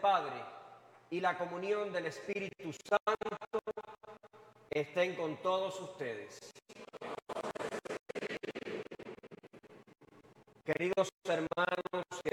Padre y la comunión del Espíritu Santo estén con todos ustedes. Queridos hermanos,